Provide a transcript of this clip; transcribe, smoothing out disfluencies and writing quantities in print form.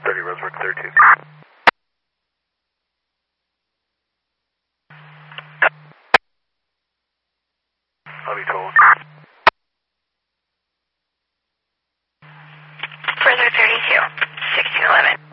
30 Roseburg 13. I'll be told. Further 32, 1611.